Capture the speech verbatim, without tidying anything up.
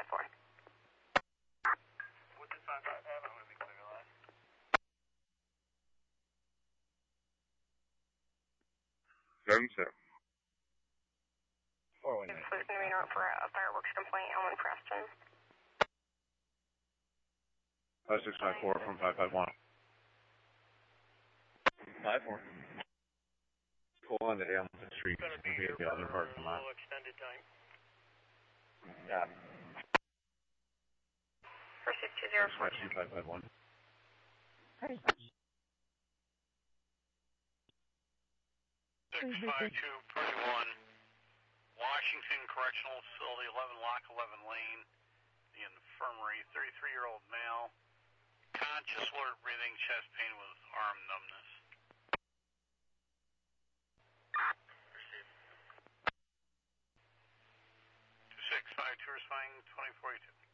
five four. What did five five have? I'm going to be clear line. Seven seven. Four one nine. Fulton Marine Road for a fireworks complaint, Elman Preston. Five six five four from five five one. Five four. Pull on to Hamilton Street. Going to be Maybe here at the other for parking a lot. little extended time. Yeah. four six two zero four. Five two five five one. Hey. six five two thirty-one, Washington Correctional Facility, eleven Lock eleven Lane, the infirmary, thirty-three-year-old male, conscious, alert, breathing, chest pain with arm numbness. two six five two responding, twenty forty-two.